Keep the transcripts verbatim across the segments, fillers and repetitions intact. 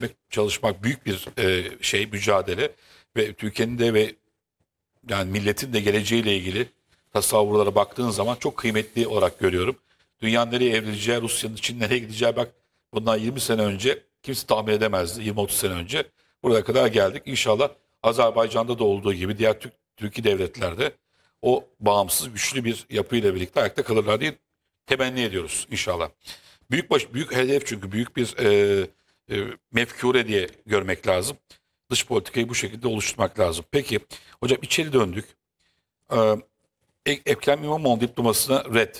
çalışmak büyük bir e, şey mücadele ve Türkiye'nin de ve yani milletin de geleceğiyle ilgili tasavvurlara baktığın zaman çok kıymetli olarak görüyorum. Dünya nereye evrileceği, Rusya'nın Çin nereye gideceği bak bundan yirmi sene önce kimse tahmin edemezdi. yirmi otuz sene önce buraya kadar geldik. İnşallah Azerbaycan'da da olduğu gibi diğer Türk, Türkiye devletlerde o bağımsız güçlü bir yapıyla birlikte ayakta kalırlar diye temenni ediyoruz inşallah. Büyük baş, büyük hedef çünkü büyük bir e, e, mefkure diye görmek lazım. Dış politikayı bu şekilde oluşturmak lazım. Peki hocam içeri döndük. Ee, Ekrem İmamoğlu diplomasına red.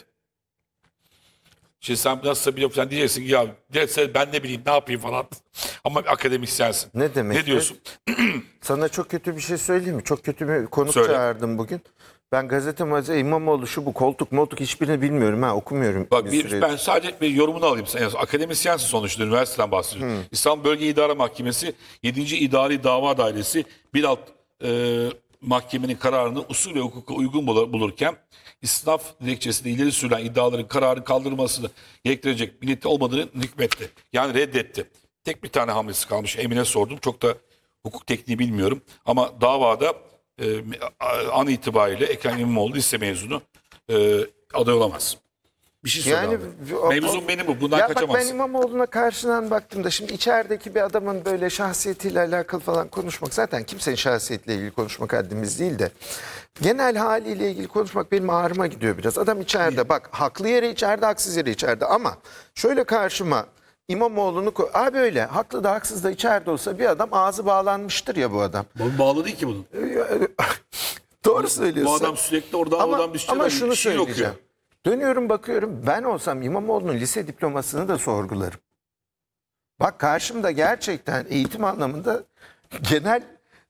Şimdi sen nasıl biliyorsun sen diyeceksin ki ya derse ben ne bileyim ne yapayım falan. Ama akademisyensin. Ne demek? Ne diyorsun? Sana çok kötü bir şey söyleyeyim mi? Çok kötü bir konuk Söyle. çağırdım bugün. Ben gazete mazete İmamoğlu şu bu koltuk moltuk hiçbirini bilmiyorum ha okumuyorum. Bak bir bir, süre. ben sadece bir yorumunu alayım. Sen yani akademisyensin sonuçta üniversiteden bahsediyorum. Hmm. İstanbul Bölge İdare Mahkemesi yedinci İdari Dava Dairesi bir alt e, mahkemenin kararını usul ve hukuka uygun bulurken istinaf dilekçesinde ileri sürülen iddiaların kararı kaldırılmasını gerektirecek bir niyeti olmadığını hükmetti. Yani reddetti. Tek bir tane hamlesi kalmış. Emine sordum. Çok da hukuk tekniği bilmiyorum. Ama davada e, an itibariyle Ekrem İmamoğlu lise mezunu e, aday olamaz. Bir şey söyle Yani abi. Mevzum benim bu. Bundan ya bak kaçamazsın. ben İmamoğlu'na karşıdan baktığımda şimdi içerideki bir adamın böyle şahsiyetiyle alakalı falan konuşmak zaten kimsenin şahsiyetiyle ilgili konuşmak haddimiz değil de genel haliyle ilgili konuşmak benim ağrıma gidiyor biraz. Adam içeride bak haklı yere içeride haksız yere içeride ama şöyle karşıma İmamoğlu'nu koy. Abi öyle haklı da haksız da içeride olsa bir adam ağzı bağlanmıştır ya bu adam. Bu bağlı değil ki bunun. Doğru söylüyorsun. Bu adam sürekli orada ama, oradan bir şey, ama şunu bir şey söyleyeceğim. okuyor. Dönüyorum bakıyorum ben olsam İmamoğlu'nun lise diplomasını da sorgularım. Bak karşımda gerçekten eğitim anlamında genel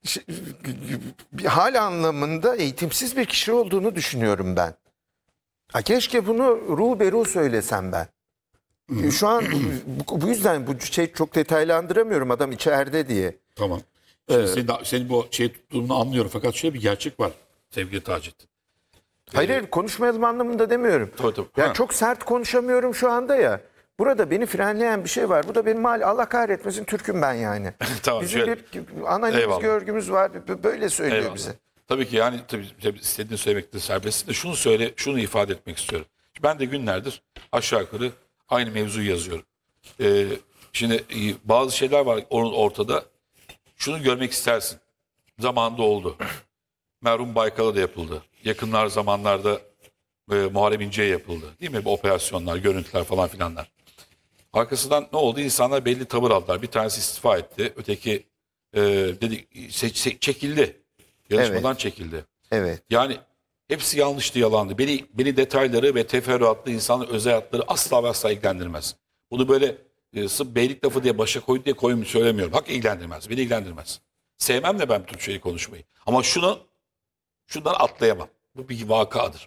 bir hal anlamında eğitimsiz bir kişi olduğunu düşünüyorum ben. Ha, keşke bunu ruh beruh söylesem ben. Şu an bu, bu yüzden bu şey çok detaylandıramıyorum adam içeride diye. Tamam. Şimdi senin, senin bu şey tuttuğunu anlıyorum fakat şöyle bir gerçek var sevgili Taceddin. Hayır hayır konuşmayalım anlamında demiyorum. Tabii, tabii. Ya Ha. çok sert konuşamıyorum şu anda ya. Burada beni frenleyen bir şey var. Bu da benim mal Allah kahretmesin Türk'üm ben yani. Tamam, Bizim şöyle. bir analiz Eyvallah. görgümüz var. Böyle söylüyor Eyvallah. bize. Tabii ki yani tabii, tabii istediğini söylemekte serbestsin de şunu söyle, şunu ifade etmek istiyorum. Ben de günlerdir aşağı yukarı aynı mevzuyu yazıyorum. Ee, şimdi e, bazı şeyler var onun ortada. Şunu görmek istersin. Zamanında oldu. Merhum Baykal'a da yapıldı. Yakınlar zamanlarda e, Muharrem İnce'ye yapıldı. Değil mi? Bu operasyonlar, görüntüler falan filanlar. Arkasından ne oldu? İnsanlar belli tavır aldılar. Bir tanesi istifa etti. Öteki e, dedi, se- se- çekildi. Yarışmadan Evet. çekildi. Evet. Yani hepsi yanlıştı, yalandı. Beni beni detayları ve teferruatlı insanın özel hayatları asla ve asla ilgilendirmez. Bunu böyle e, sırf beylik lafı diye başa koyun diye koyun söylemiyorum. Hak ilgilendirmez. Beni ilgilendirmez. Sevmem de ben bu tür şeyi konuşmayı. Ama şunu şundan atlayamam. Bu bir vakadır.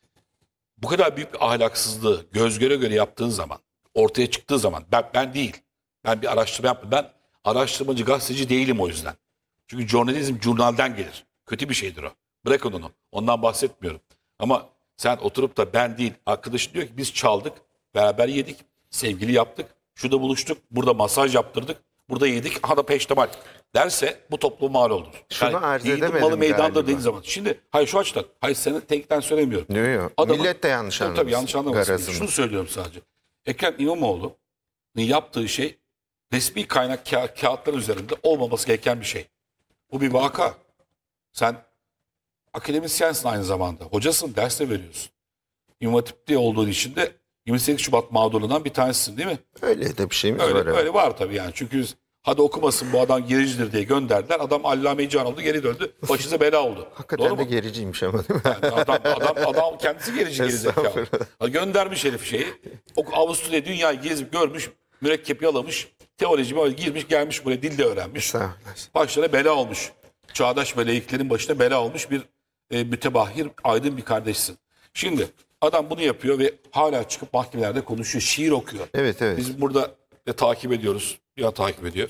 Bu kadar büyük bir ahlaksızlığı göz göre göre yaptığın zaman, ortaya çıktığı zaman ben, ben değil. Ben bir araştırma yapmadım. Ben araştırmacı, gazeteci değilim o yüzden. Çünkü jurnalizm jurnalden gelir. Kötü bir şeydir o. Bırakın onu. Ondan bahsetmiyorum. Ama sen oturup da ben değil, arkadaş diyor ki biz çaldık, beraber yedik, sevgili yaptık, şurada buluştuk, burada masaj yaptırdık, burada yedik, aha da peştemal derse bu toplum mal olur. Şunu arz yiğidin edemedim malı meydanda galiba. dediğin zaman. Şimdi hayır şu açıdan, hayır seni tekten söylemiyorum. Diyor ya. Adamın- Millet de yanlış Tabii, anlamasın. tabii yanlış anlamasın. Garazını. Şunu söylüyorum sadece. Ekrem İmamoğlu'nun yaptığı şey resmi kaynak ka- kağıtlar üzerinde olmaması gereken bir şey. Bu bir vaka. Sen akademisyensin aynı zamanda. Hocasın, ders de veriyorsun. İmam Hatip'te olduğun için de yirmi sekiz Şubat mağdurundan bir tanesisin değil mi? Öyle de bir şeyimiz Öyle, var. evet. öyle var tabii yani. Çünkü hadi okumasın bu adam gericidir diye gönderdiler. Adam Allame-i Cihan oldu, geri döndü. Başınıza bela oldu. Hakikaten Doğru de mu? gericiymiş ama değil mi? Yani adam, adam, adam kendisi gerici gerizekalı. Ha, göndermiş herif şeyi. O Avusturya dünyayı gezip görmüş. Mürekkep yalamış. Teoloji böyle girmiş gelmiş buraya dil de öğrenmiş. Sağ olasın. Başlarına bela olmuş. Çağdaş meleiklerin başına bela olmuş bir e, mütebahhir aydın bir kardeşsin. Şimdi adam bunu yapıyor ve hala çıkıp mahkemelerde konuşuyor. Şiir okuyor. Evet evet. Biz burada de takip ediyoruz. Ya takip ediyor.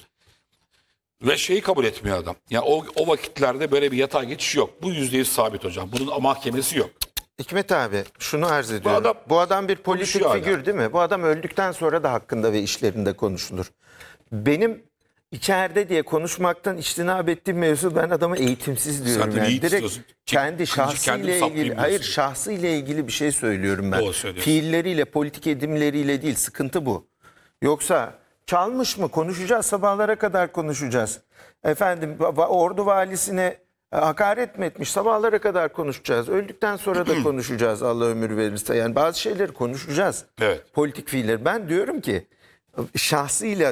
Ve şeyi kabul etmiyor adam. Yani o, o vakitlerde böyle bir yatay geçiş yok. Bu yüzde yüz sabit hocam. Bunun mahkemesi yok. Hikmet abi şunu arz ediyorum. adam Bu adam bir politik konuşuyor figür hala. değil mi? Bu adam öldükten sonra da hakkında ve işlerinde konuşulur. Benim içeride diye konuşmaktan içtinab ettiğim mevzu, ben adama eğitimsiz diyorum. Zaten Yani iyi direkt tutuyorsun. Çek- kendi kılıcı kendim şahsıyla saplayayım ilgili, hayır diyorsun. şahsıyla ilgili bir şey söylüyorum ben. Doğru söylüyorsun. Fiilleriyle, politik edimleriyle değil, sıkıntı bu. Yoksa çalmış mı konuşacağız, sabahlara kadar konuşacağız. Efendim va- ordu valisine e, hakaret mi etmiş, sabahlara kadar konuşacağız. Öldükten sonra da konuşacağız, Allah ömür verirse. Yani bazı şeyleri konuşacağız. Evet. Politik fiiller. Ben diyorum ki şahsıyla,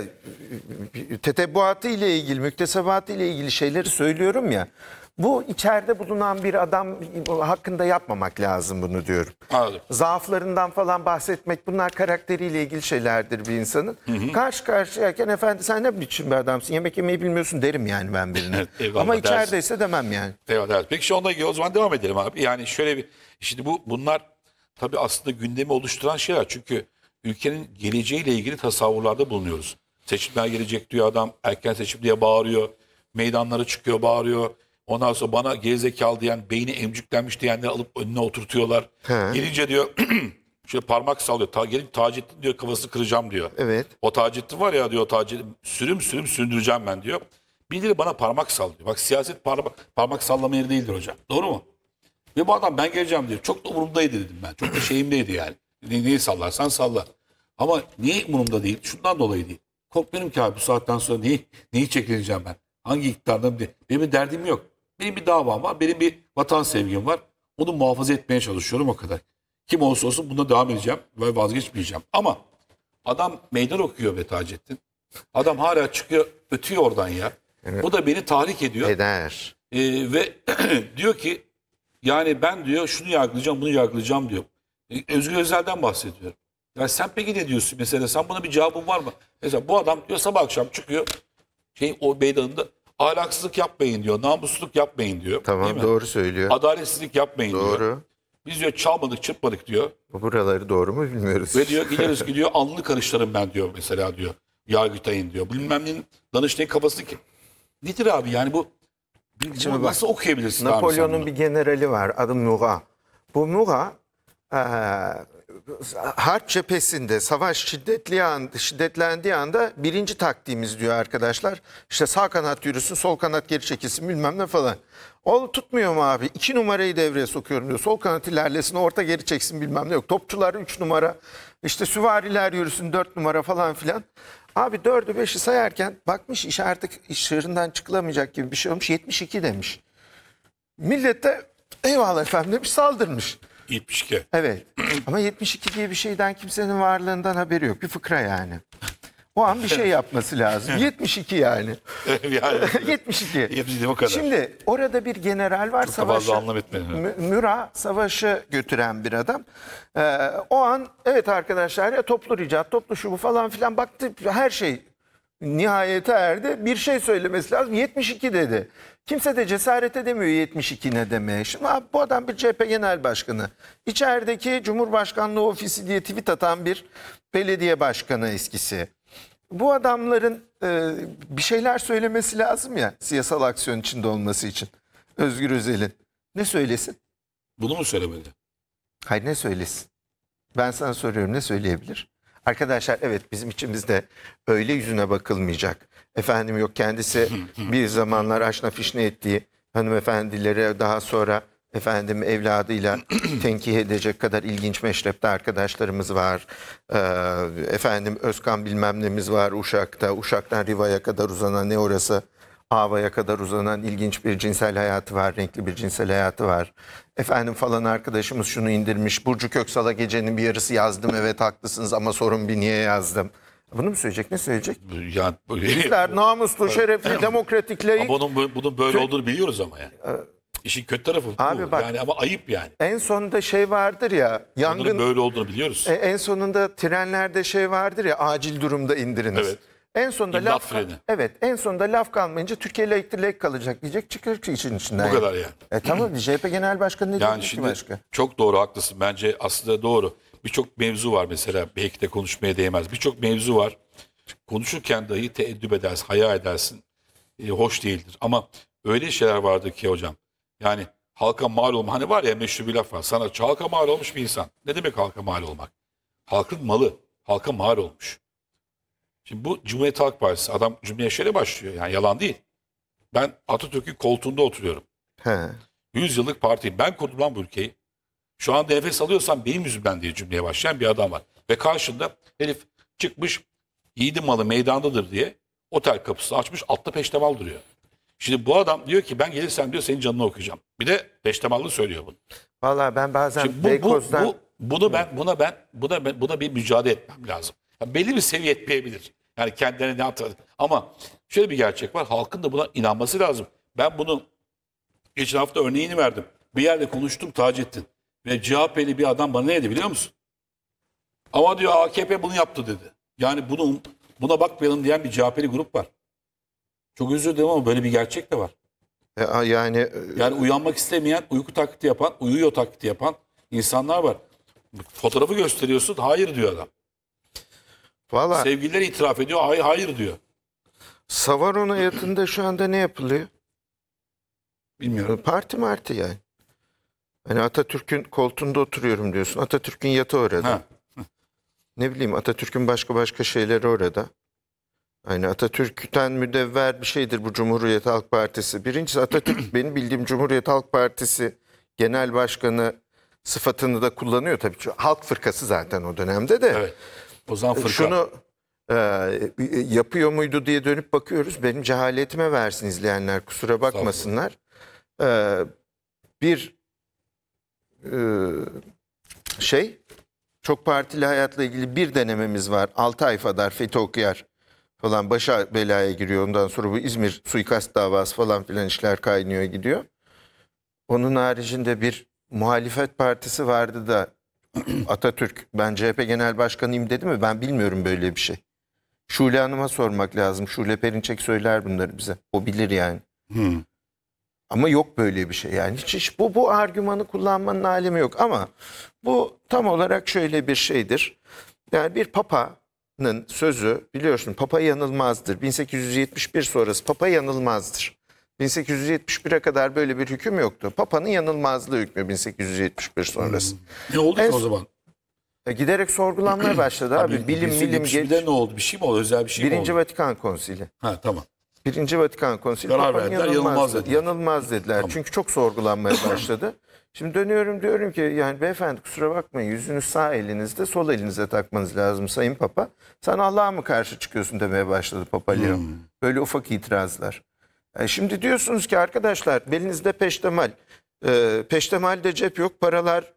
tetebbuatı ile ilgili, müktesebatı ile ilgili şeyleri söylüyorum ya. Bu içeride bulunan bir adam hakkında yapmamak lazım bunu diyorum. Anladım. Zaaflarından falan bahsetmek, bunlar karakteriyle ilgili şeylerdir bir insanın. Karşı karşıyayken efendi sen ne biçim bir adamsın, yemek yemeyi bilmiyorsun derim yani ben birine. Evet, eyvallah Ama dersin. içerideyse demem yani. Evet, evet. Peki şu onunla ilgili o zaman devam edelim abi. Yani şöyle bir, şimdi bu bunlar tabii aslında gündemi oluşturan şeyler. Çünkü ülkenin geleceğiyle ilgili tasavvurlarda bulunuyoruz. Seçimler gelecek diyor adam, erken seçim diye bağırıyor. Meydanlara çıkıyor, bağırıyor. Ondan sonra bana gerizekalı diyen, beyni emcüklenmiş diyenleri alıp önüne oturtuyorlar. He. Gelince diyor şöyle parmak sallıyor. Ta, gelip Taceddin diyor kafasını kıracağım diyor. Evet. O Taceddin var ya diyor, Taceddin sürüm sürüm sündüreceğim ben diyor. Birileri bana parmak sallıyor. Bak siyaset parmak, parmak sallama yeri değildir hocam. Doğru mu? Ve bu adam ben geleceğim diyor. Çok da umurumdaydı dedim ben. Çok da şeyimdeydi yani. Ne, neyi sallarsan salla. Ama niye umurumda değil? Şundan dolayı değil. Korkmuyorum ki abi bu saatten sonra neyi, neyi çekileceğim ben? Hangi iktidardan bir benim bir derdim yok. Benim bir davam var. Benim bir vatan sevgim var. Onu muhafaza etmeye çalışıyorum o kadar. Kim olursa olsun buna devam edeceğim ve vazgeçmeyeceğim. Ama adam meydan okuyor be Taceddin. Adam hala çıkıyor ötüyor oradan ya. O da beni tahrik ediyor. Eder. Ee, ve diyor ki yani ben diyor şunu yargılayacağım bunu yargılayacağım diyor. Ee, Özgür Özel'den bahsediyorum. Ya sen peki ne diyorsun mesela, sen buna bir cevabın var mı? Mesela bu adam diyor sabah akşam çıkıyor şey o meydanında ahlaksızlık yapmayın diyor, namussuzluk yapmayın diyor. değil Tamam, mi? doğru söylüyor. Adaletsizlik yapmayın diyor. Doğru. Biz diyor çalmadık çırpmadık diyor. Buraları doğru mu bilmiyoruz. Ve diyor gideriz gidiyor alnını karıştırırım ben diyor mesela diyor. Yargıtay'ın diyor. Bilmem neyin Danıştay'ın kafası ki. Nedir abi yani bu, bu Şimdi bak, nasıl okuyabilirsin abi sen Napolyon'un bunu? bir generali var, adı Murat. Bu Murat eee, harp cephesinde savaş şiddetli an, şiddetlendiği anda birinci taktiğimiz diyor arkadaşlar. İşte sağ kanat yürüsün, sol kanat geri çekilsin bilmem ne falan. O tutmuyor mu abi? İki numarayı devreye sokuyorum diyor. Sol kanat ilerlesin, orta geri çeksin bilmem ne yok. Topçular üç numara, işte süvariler yürüsün dört numara falan filan. Abi dördü beşi sayarken bakmış iş artık iş çığırından çıkılamayacak gibi bir şey olmuş. yetmiş iki demiş. Millet de eyvallah efendim demiş, saldırmış. yetmiş iki. Evet. Ama yetmiş iki diye bir şeyden kimsenin varlığından haberi yok. Bir fıkra yani. O an bir şey yapması lazım. yetmiş iki yani. yani yetmiş iki. hepsi o kadar. Şimdi orada bir general var. da fazla Savaşı, anlam etmedim. Mü- Murat savaşı götüren bir adam. Ee, o an evet arkadaşlar ya toplu ricat, toplu şu bu falan filan baktı her şey nihayete erdi. Bir şey söylemesi lazım. yetmiş iki dedi. Kimse de cesaret edemiyor yetmiş iki ne demeye. Şimdi abi, bu adam bir C H P genel başkanı. İçerideki Cumhurbaşkanlığı ofisi diye tweet atan bir belediye başkanı eskisi. Bu adamların e, bir şeyler söylemesi lazım ya siyasal aksiyon içinde olması için. Özgür Özel'in. Ne söylesin? Bunu mu söylemeli? Hayır, ne söylesin? Ben sana soruyorum, ne söyleyebilir? Arkadaşlar evet, bizim içimizde öyle yüzüne bakılmayacak. Efendim yok, kendisi bir zamanlar aşna fişne ettiği hanımefendilere daha sonra efendim evladıyla tenkih edecek kadar ilginç meşrepte arkadaşlarımız var. Ee, efendim Özkan bilmem nemiz var Uşak'ta. Uşak'tan Riva'ya kadar uzanan, ne orası? Ava'ya kadar uzanan ilginç bir cinsel hayatı var, renkli bir cinsel hayatı var. Efendim falan arkadaşımız şunu indirmiş. Burcu Köksal'a gecenin bir yarısı yazdım. Evet haklısınız ama sorun bir niye yazdım. Bunu mu söyleyecek, ne söyleyecek? Yani Bizler namuslu, şerefli, demokratik, layık. ama bunun, bunun böyle olduğunu biliyoruz ama yani. İşin kötü tarafı bu. Abi bak- yani ama ayıp yani. En sonunda şey vardır ya, Bunların yangın. böyle olduğunu biliyoruz. E, en sonunda trenlerde şey vardır ya, acil durumda indiriniz. Evet. En sonunda İmdat laf freni. evet en sonunda laf kalmayınca Türkiye layıktır, layık kalacak diyecek, çıkar için içinden. Bu kadar yani. E tamam, C H P Genel Başkanı ne Yani diyecek ki şimdi başka? çok doğru, haklısın. Bence aslında doğru. Birçok mevzu var mesela, belki de konuşmaya değmez. Birçok mevzu var. Konuşurken dahi teeddüp edersin, haya edersin. E, hoş değildir. Ama öyle şeyler vardır ki hocam. Yani halka mal olma. Hani var ya meşhur bir laf var. Sanatçı halka mal olmuş bir insan. Ne demek halka mal olmak? Halkın malı. Halka mal olmuş. Şimdi bu Cumhuriyet Halk Partisi. Adam cümleye şöyle başlıyor. Yani yalan değil. Ben Atatürk'ün koltuğunda oturuyorum. He. yüz yıllık partiyim. Ben kurdum lan bu ülkeyi. Şu anda nefes alıyorsam benim yüzümden diye cümleye başlayan bir adam var. Ve karşında herif çıkmış yiğidin malı meydandadır diye otel kapısını açmış, altta peştemal duruyor. Şimdi bu adam diyor ki ben gelirsem diyor senin canını okuyacağım. Bir de peştemallı söylüyor bunu. Vallahi ben bazen Şimdi bu, bu, Beykoz'dan bu, bunu ben buna ben buna ben, buna bir mücadele etmem lazım. Ya belli bir seviye etmeyebilir. Yani kendilerine ne atar. Ama şöyle bir gerçek var. Halkın da buna inanması lazım. Ben bunu geçen hafta örneğini verdim. Bir yerde konuştum Taceddin. Ve C H P'li bir adam bana ne dedi biliyor musun? Ama diyor A K P bunu yaptı dedi. Yani bunu buna bakmayalım diyen bir C H P'li grup var. Çok özür dilerim ama böyle bir gerçek de var. E, yani e, Yani uyanmak istemeyen, uyku taklidi yapan, uyuyor taklidi yapan insanlar var. Fotoğrafı gösteriyorsun, hayır diyor adam. valla Sevgililer itiraf ediyor, hayır hayır diyor. Savaron hayatında şu anda ne yapılıyor? Bilmiyorum. Parti marti yani. Hani Atatürk'ün koltuğunda oturuyorum diyorsun. Atatürk'ün yatağı orada. Ha. Ne bileyim Atatürk'ün başka başka şeyleri orada. Hani Atatürk'ten müdevver bir şeydir bu Cumhuriyet Halk Partisi. Birincisi Atatürk benim bildiğim Cumhuriyet Halk Partisi Genel Başkanı sıfatını da kullanıyor tabii. Çünkü Halk Fırkası zaten o dönemde de. Evet. O zaman fırka. Şunu e, yapıyor muydu diye dönüp bakıyoruz. Benim cehaletime versin izleyenler kusura bakmasınlar. E, bir e, şey çok partili hayatla ilgili bir denememiz var. Altı ay kadar Fethi Okuyar falan başa belaya giriyor. Ondan sonra bu İzmir suikast davası falan filan işler kaynıyor gidiyor. Onun haricinde bir muhalefet partisi vardı da Atatürk ben C H P Genel Başkanıyım dedi mi? Ben bilmiyorum böyle bir şey. Şule Hanım'a sormak lazım. Şule Perinçek söyler bunları bize. O bilir yani. Hmm. Ama yok böyle bir şey. Yani hiç, hiç bu bu argümanı kullanmanın alemi yok. Ama bu tam olarak şöyle bir şeydir. Yani bir papanın sözü biliyorsun papa yanılmazdır. bin sekiz yüz yetmiş bir sonrası papa yanılmazdır. bin sekiz yüz yetmiş bire kadar böyle bir hüküm yoktu. Papanın yanılmazlığı hükmü bin sekiz yüz yetmiş bir sonrası. Ne oldu En- ki o zaman? E, Giderek sorgulanmaya başladı abi. Bilim milim geç. geçmişte ne oldu? Bir şey mi oldu? Özel bir şey mi Birinci oldu? Vatikan Konsili. Ha tamam. Birinci Vatikan Konsili Karar Papa'nın verdiler, yanılmaz dedi- dediler. Yanılmaz dediler. Tamam. Çünkü çok sorgulanmaya başladı. Şimdi dönüyorum diyorum ki yani beyefendi kusura bakmayın yüzünüz sağ elinizde sol elinize takmanız lazım Sayın Papa. Sen Allah'a mı karşı çıkıyorsun demeye başladı Papa Leo. Hmm. Böyle ufak itirazlar. E şimdi diyorsunuz ki arkadaşlar belinizde peştemal. E, peştemalde cep yok paralar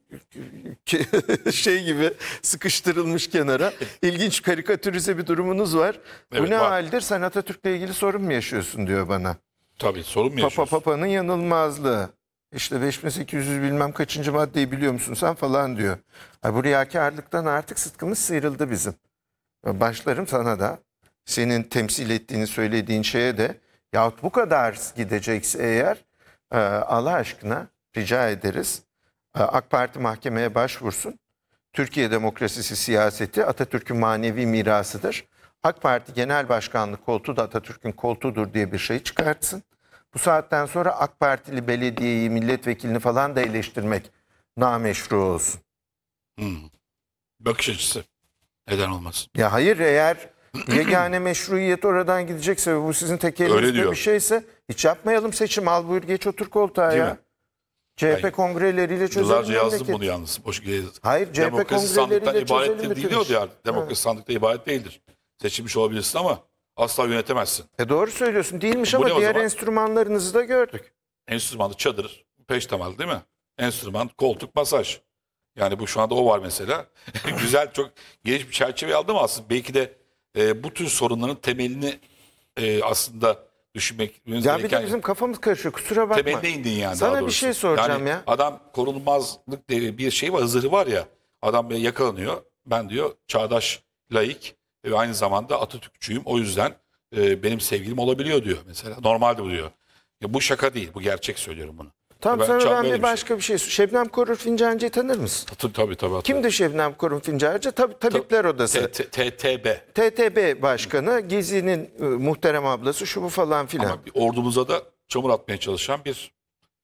şey gibi sıkıştırılmış kenara. İlginç karikatürize bir durumunuz var. Evet, Bu ne var. haldir? Sen Atatürk'le ilgili sorun mu yaşıyorsun diyor bana. Tabii sorun mu Papa yaşıyorsun? Papa'nın yanılmazlığı. İşte beş bin sekiz yüz bilmem kaçıncı maddeyi biliyor musun sen falan diyor. Ay bu riyakarlıktan artık sıtkımız sıyrıldı bizim. Başlarım sana da senin temsil ettiğini söylediğin şeye de yahut bu kadar gidecekse eğer e, Allah aşkına rica ederiz. E, AK Parti mahkemeye başvursun. Türkiye demokrasisi siyaseti Atatürk'ün manevi mirasıdır. AK Parti Genel Başkanlık koltuğu da Atatürk'ün koltuğudur diye bir şey çıkartsın. Bu saatten sonra AK Partili belediyeyi, milletvekilini falan da eleştirmek nameşru olsun. Hmm. Bakış açısı. Neden olmasın? Ya hayır eğer yegane meşruiyet oradan gidecekse ve bu sizin tek Öyle elinizde diyor. bir şeyse hiç yapmayalım seçim. Al buyur geç otur koltuğa Değil ya. mi? C H P Hayır. kongreleriyle çözelim Yıllarca yazdım memleketi. bunu yalnız. Boş gez. Hayır C H P Demokrasi sandıktan kongreleriyle ibaret çözelim değil bütün diyordu iş. ya. Demokrasi sandıkta ibaret değildir. Seçilmiş olabilirsin ama asla yönetemezsin. E doğru söylüyorsun değilmiş Bu ama ne o diğer zaman? enstrümanlarınızı da gördük. Enstrümanlı çadır, peştemal değil mi? Enstrüman, koltuk, masaj. Yani bu şu anda o var mesela. Güzel, çok geniş bir çerçeve aldım aslında. Belki de e, bu tür sorunların temelini e, aslında düşünmek Ya bir de bizim kafamız karışıyor kusura bakma. temeline indin yani Sana daha bir doğrusu. şey soracağım Yani ya. Adam korunmazlık diye bir şey var, zırhı var ya. Adam böyle yakalanıyor. Ben diyor çağdaş, laik ve aynı zamanda Atatürkçüyüm. O yüzden e, benim sevgilim olabiliyor diyor mesela. Normalde bu diyor. Ya bu şaka değil, bu gerçek söylüyorum bunu. Tamam Ben- sana çok ben böyle bir bir şey. başka bir şey. Şebnem Korur Fincancı'yı tanır mısın? Tabii tabii. tabii. Kimdir Şebnem Korur Fincancı? Tabii Tabipler Odası. T- T- TB. T T B Başkanı, Gezi'nin e, muhterem ablası, şu bu falan filan. Ama bir ordumuza da çamur atmaya çalışan bir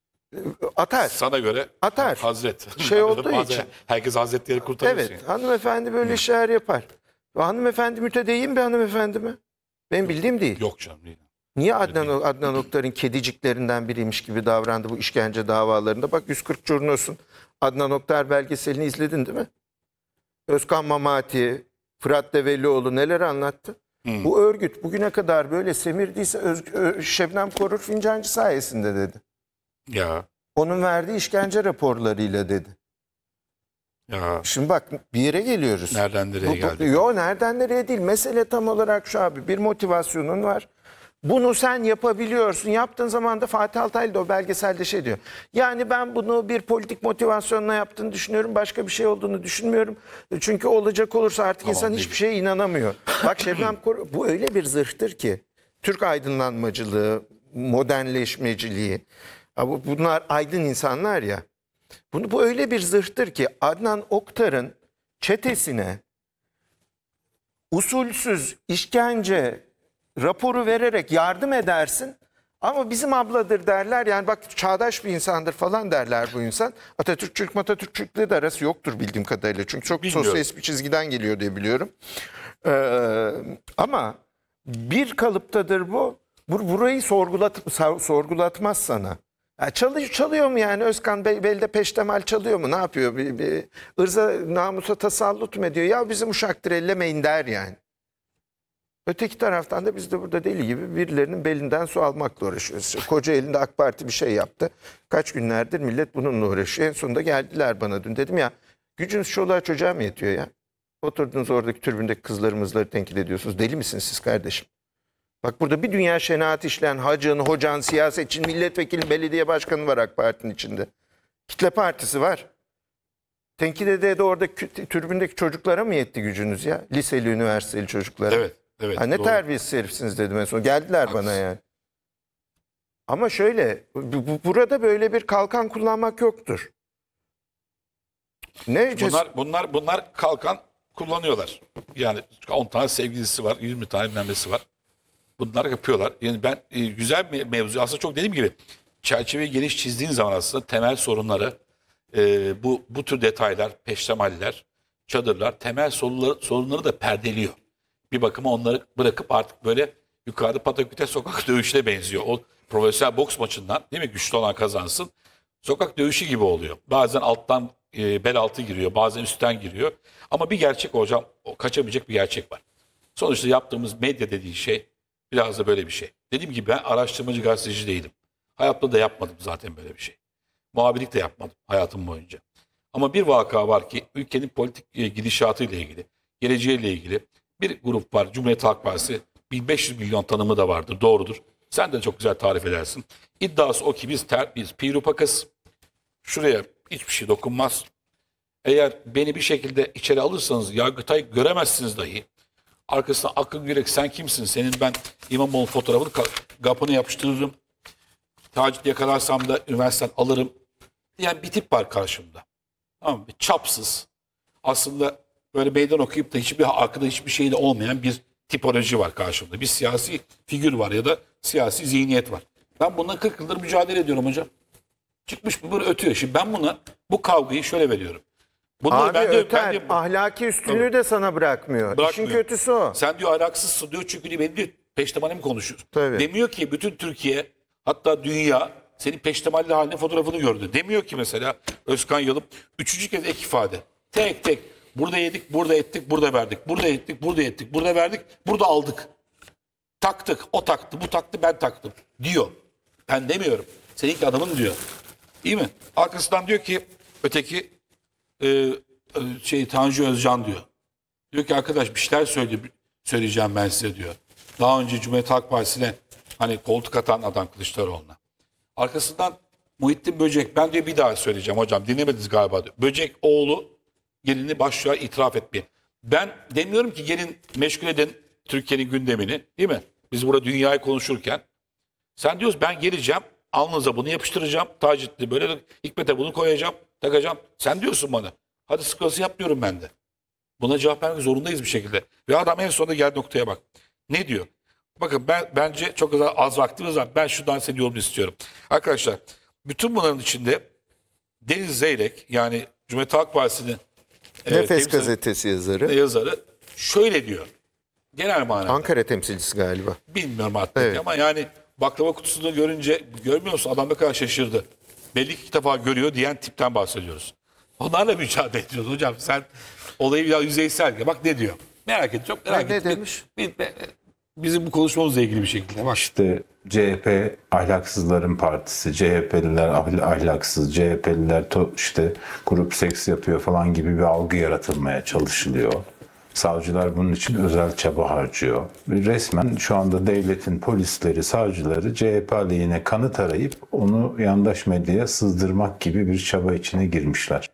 Atar. sana göre Atar. hazret. Şey olduğu Bazen için. Herkes hazretleri kurtarıyor. Evet, hanımefendi böyle şeyler yapar. O hanımefendi mütedeyyin bir hanımefendi mi? Benim bildiğim değil. Yok canım değil. Niye Adnan, Adnan Oktar'ın kediciklerinden biriymiş gibi davrandı bu işkence davalarında? Bak yüz kırk Curnos'un Adnan Oktar belgeselini izledin değil mi? Özkan Mamati, Fırat Develioğlu neler anlattı? Hmm. Bu örgüt bugüne kadar böyle semirdiyse Öz- Ö- Şebnem Korur Fincancı sayesinde dedi. Ya Onun verdiği işkence raporlarıyla dedi. ya Şimdi bak bir yere geliyoruz. nereden nereye Bu- bu- geldik? Yo nereden nereye değil. Mesele tam olarak şu abi. Bir motivasyonun var. Bunu sen yapabiliyorsun. Yaptığın zaman da Fatih Altaylı da o belgeselde şey diyor. Yani ben bunu bir politik motivasyonla yaptığını düşünüyorum. Başka bir şey olduğunu düşünmüyorum. Çünkü olacak olursa artık Tamam, insan değil. hiçbir şeye inanamıyor. Bak Şebnem Korur bu öyle bir zırhtır ki. Türk aydınlanmacılığı, modernleşmeciliği. Ha, bu- Bunlar aydın insanlar ya. Bunu bu öyle bir zırhtır ki Adnan Oktar'ın çetesine usulsüz işkence raporu vererek yardım edersin. Ama bizim abladır derler. Yani bak çağdaş bir insandır falan derler bu insan. Atatürkçülük Atatürkçülükle de arası yoktur bildiğim kadarıyla. Çünkü çok Bilmiyorum. sosyalist bir çizgiden geliyor diye biliyorum. Ee, ama bir kalıptadır bu. Bur burayı sorgulat sorgulatmaz sana. Ya çalıyor, çalıyor mu yani Özkan Bey belde peştemal çalıyor mu? Ne yapıyor? Bir, bir ırza namusa tasallut mu ediyor? Ya bizim uşaktır ellemeyin der yani. Öteki taraftan da biz de burada deli gibi birilerinin belinden su almakla uğraşıyoruz. İşte Kocaeli'nde AK Parti bir şey yaptı. Kaç günlerdir millet bununla uğraşıyor. En sonunda geldiler bana dün. Dedim ya gücünüz çoluğa çocuğa mı yetiyor ya? Oturdunuz oradaki tribündeki kızlarımızları tenkit ediyorsunuz. Deli misiniz siz kardeşim? Bak burada bir dünya şenaat işleyen hacın, hocan, siyasetçinin, milletvekili, belediye başkanı var AK Parti'nin içinde. Kitle partisi var. Tenkit ede de orada kü- tribündeki çocuklara mı yetti gücünüz ya? Liseli, üniversiteli çocuklara. Evet, evet. Ha, ne doğru. terbiyesiz herifsiniz dedim en son. Geldiler bana yani. Ama şöyle, bu- bu- burada böyle bir kalkan kullanmak yoktur. Ne ces- Bunlar bunlar bunlar kalkan kullanıyorlar. Yani on tane sevgilisi var, yirmi tane bilmemesi var. Bunlar yapıyorlar. Yani ben e, güzel bir mevzu. Aslında çok dediğim gibi çerçeveyi geniş çizdiğin zaman aslında temel sorunları e, bu bu tür detaylar, peştemaller, çadırlar temel sorunları, sorunları da perdeliyor. Bir bakıma onları bırakıp artık böyle yukarıda pataküte sokak dövüşüne benziyor. O profesyonel boks maçından değil mi güçlü olan kazansın. Sokak dövüşü gibi oluyor. Bazen alttan e, bel altı giriyor, bazen üstten giriyor. Ama bir gerçek hocam, o kaçamayacak bir gerçek var. Sonuçta yaptığımız medya dediği şey biraz da böyle bir şey. Dediğim gibi ben araştırmacı gazeteci değilim. Hayatta da yapmadım zaten böyle bir şey. Muhabirlik de yapmadım hayatım boyunca. Ama bir vaka var ki ülkenin politik e, gidişatı ile ilgili, geleceğiyle ilgili bir grup var. Cumhuriyet Halk Partisi bin beş yüz milyon tanımı da vardır. Doğrudur. Sen de çok güzel tarif edersin. İddiası o ki biz, ter, biz pirupakız. Şuraya hiçbir şey dokunmaz. Eğer beni bir şekilde içeri alırsanız Yargıtay göremezsiniz dahi. Arkasına akıl yürek sen kimsin? Senin ben İmamoğlu fotoğrafını ka- kapını yapıştırırım. Tacit yakalarsam da üniversiteden alırım. Yani bir tip var karşımda. Tamam mı? Çapsız. Aslında böyle meydan okuyup da hiçbir arkada hiçbir şeyde olmayan bir tipoloji var karşımda. Bir siyasi figür var ya da siyasi zihniyet var. Ben bununla kırk yıldır mücadele ediyorum hocam. Çıkmış bu böyle ötüyor. Şimdi ben buna bu kavgayı şöyle veriyorum. Bunları Abi ben diyor, öter, ben diyor, ahlaki üstünlüğü de sana bırakmıyor. Bırakmıyor. İşin kötüsü o. sen diyor ahlaksızsın diyor çünkü benim diyor peştemali mi konuşuyorsun? Tabii. Demiyor ki bütün Türkiye hatta dünya senin peştemalli haline fotoğrafını gördü. Demiyor ki mesela Özkan Yalım üçüncü kez ek ifade. Tek tek burada yedik, burada ettik, burada verdik. Burada ettik, burada ettik, burada verdik, burada aldık. Taktık, o taktı, bu taktı, ben taktım diyor. Ben demiyorum. Seninki adamın diyor. İyi mi? Arkasından diyor ki öteki e, e, şey Tanju Özcan diyor. Diyor ki arkadaş bir şeyler söyle, söyleyeceğim ben size diyor. Daha önce Cumhuriyet Halk Partisi'ne hani koltuk atan adam Kılıçdaroğlu'na. Arkasından Muhittin Böcek ben diyor bir daha söyleyeceğim hocam dinlemediniz galiba diyor. Böcek oğlu gelini başlıyor itiraf etmeye. Ben demiyorum ki gelin meşgul edin Türkiye'nin gündemini değil mi? Biz burada dünyayı konuşurken sen diyoruz ben geleceğim alnınıza bunu yapıştıracağım. Tacitli böyle Hikmet'e bunu koyacağım takacağım. Sen diyorsun bana hadi sıkıntı yapmıyorum ben de. Buna cevap vermek zorundayız bir şekilde. Ve adam en sonunda geldi noktaya bak. Ne diyor? Bakın ben bence çok az, az vaktimiz var. Ben şuradan senin yorumunu istiyorum. Arkadaşlar bütün bunların içinde Deniz Zeyrek yani Cumhuriyet Halk Partisi'nin e, Nefes temsil- gazetesi yazarı. yazarı şöyle diyor. Genel manada. Ankara temsilcisi galiba. Bilmiyorum hatta Evet. ama yani baklava kutusunu görünce görmüyor musun? Adam ne kadar şaşırdı. Belli ki ilk defa görüyor diyen tipten bahsediyoruz. Onlarla mücadele ediyoruz hocam. Sen olayı biraz yüzeysel. Bak ne diyor. Merak et. Çok merak Ne et. demiş? Bir- bir- Bizim bu konuşmamızla ilgili bir şekilde. Bak. İşte C H P ahlaksızların partisi, C H P'liler ahl- ahlaksız, C H P'liler to- işte grup seks yapıyor falan gibi bir algı yaratılmaya çalışılıyor. Savcılar bunun için özel çaba harcıyor. Ve resmen şu anda devletin polisleri, savcıları C H P aleyhine kanıt arayıp onu yandaş medyaya sızdırmak gibi bir çaba içine girmişler.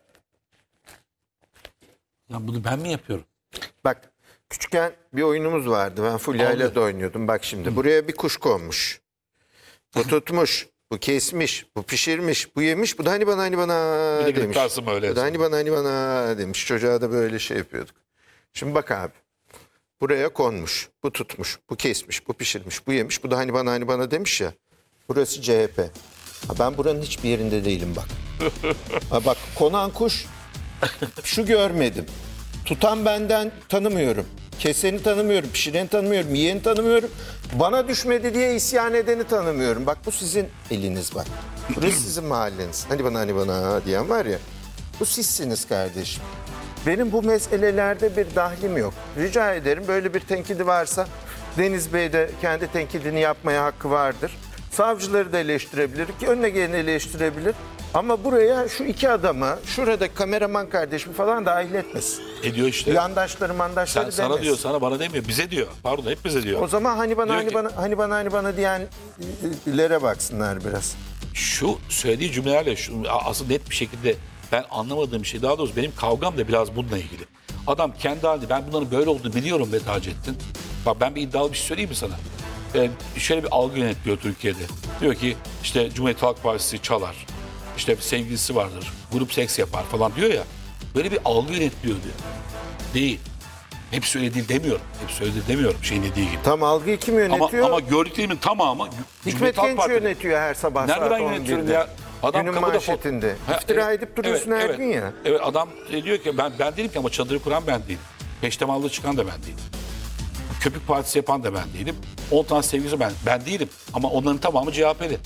Lan bunu ben mi yapıyorum? Bak küçükken bir oyunumuz vardı. Ben Fulya ile Aldı. de oynuyordum. Bak şimdi buraya bir kuş konmuş. Bu tutmuş. Bu kesmiş. Bu pişirmiş. Bu yemiş. Bu da hani bana hani bana Bir de gidip demiş. kalsın öyle. Bu da hani bana hani bana demiş. Çocuğa da böyle şey yapıyorduk. Şimdi bak abi. Buraya konmuş. Bu tutmuş. Bu kesmiş. Bu pişirmiş. Bu yemiş. Bu da hani bana hani bana demiş ya. Burası C H P. Ha, ben buranın hiçbir yerinde değilim bak. Ha, bak konan kuş şu görmedim. Tutan benden tanımıyorum. Keseni tanımıyorum, pişireni tanımıyorum, yiyeni tanımıyorum. Bana düşmedi diye isyan edeni tanımıyorum. Bak bu sizin eliniz bak. Burası sizin mahalleniz. Hani bana hani bana diyen var ya. Bu sizsiniz kardeşim. Benim bu meselelerde bir dahlim yok. Rica ederim böyle bir tenkidi varsa Deniz Bey de kendi tenkidini yapmaya hakkı vardır. Savcıları da eleştirebilir, ki önüne geleni eleştirebilir. Ama buraya şu iki adamı, şurada kameraman kardeşimi falan dahil etmesin. Ediyor işte. Yandaşları mandaşları Sen, sana demesin. diyor, sana bana demiyor. Bize diyor. Pardon, hep bize diyor. O zaman hani bana Diyor hani ki- bana hani bana hani bana diyenlere baksınlar biraz. Şu söylediği cümlelerle şu, aslında net bir şekilde ben anlamadığım bir şey. Daha doğrusu benim kavgam da biraz bununla ilgili. Adam kendi halinde ben bunların böyle olduğunu biliyorum be Taceddin. Bak ben bir iddialı bir şey söyleyeyim mi sana? Ee, şöyle bir algı yönetiliyor Türkiye'de. Diyor ki işte Cumhuriyet Halk Partisi çalar. İşte bir sevgilisi vardır. Grup seks yapar falan diyor ya. Böyle bir algı yönetiliyor diyor. Değil. Hepsi öyle değil demiyorum. Hepsi öyle değil demiyorum şeyin dediği gibi. Tam algıyı kim Ama, yönetiyor? ama gördüklerimin tamamı Hikmet Cumhuriyet Halk Genç Partisi. yönetiyor her sabah Nerede saat ben yönetiyorum on birde. ya? Adam Günün kapıda fo- manşetinde. Ha, İftira evet, edip duruyorsun evet, her evet. gün ya. Evet adam e, diyor ki ben ben değilim ki ama çadırı kuran ben değilim. Peştemallı çıkan da ben değilim. Köpük partisi yapan da ben değilim. on tane sevgilisi ben. Ben değilim. Ama onların tamamı C H P'li.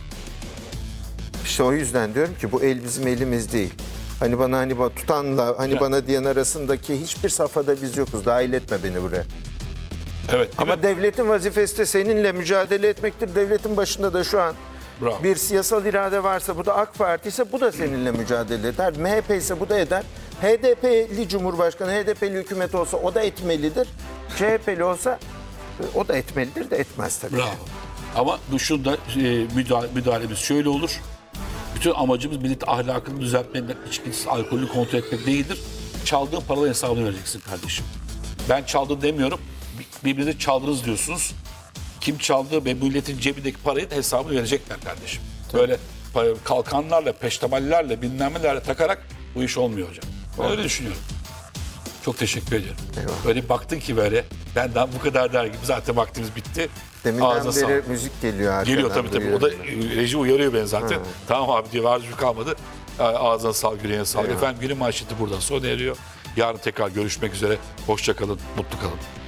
İşte o yüzden diyorum ki bu el bizim elimiz değil. Hani bana hani bana tutanla hani Ya. bana diyen arasındaki hiçbir safhada biz yokuz. Dahil etme beni buraya. Evet. değil Ama mi? devletin vazifesi de seninle mücadele etmektir. Devletin başında da şu an Bravo. bir siyasal irade varsa, bu da AK Parti ise bu da seninle mücadele eder. M H P ise bu da eder. H D P'li Cumhurbaşkanı, H D P'li hükümet olsa o da etmelidir. C H P'li olsa e, o da etmelidir de etmez tabii. Bravo. Ama bu şurada e, müdahale, müdahalemiz şöyle olur. Bütün amacımız millet ahlakını düzeltmek, içkisiz alkolü kontrol etmek değildir. Çaldığın paraların hesabını vereceksin kardeşim. Ben çaldım demiyorum. Birbirinize çaldınız diyorsunuz. Kim çaldığı ve milletin cebindeki parayı da hesabını verecekler kardeşim. Böyle pa- kalkanlarla, peştemallerle, bilmem nelerle takarak bu iş olmuyor hocam. Ben öyle düşünüyorum. Çok teşekkür ediyorum. Eyvallah. Böyle bir baktın ki böyle ben daha bu kadar der gibi zaten vaktimiz bitti. Deminden Ağzına beri sağlık. müzik geliyor arkadan. Geliyor tabii tabii. O da duyuyorum. e, reji uyarıyor beni zaten. Tamam abi diyor var kalmadı. A- Ağzına sağlık, yüreğine sağlık. Eyvallah. Efendim günün manşeti buradan sona eriyor. Yarın tekrar görüşmek üzere. Hoşça kalın, mutlu kalın.